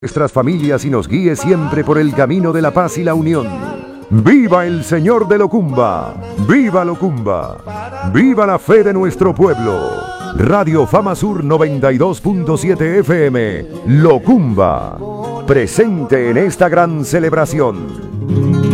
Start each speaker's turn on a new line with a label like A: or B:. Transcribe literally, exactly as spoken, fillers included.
A: nuestras familias y nos guíe siempre por el camino de la paz y la unión. ¡Viva el Señor de Locumba! ¡Viva Locumba! ¡Viva la fe de nuestro pueblo! Radio Fama Sur noventa y dos punto siete F M, Locumba, presente en esta gran celebración.